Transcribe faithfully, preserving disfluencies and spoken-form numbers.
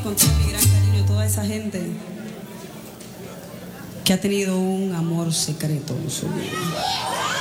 con todo mi gran cariño a toda esa gente que ha tenido un amor secreto en su vida.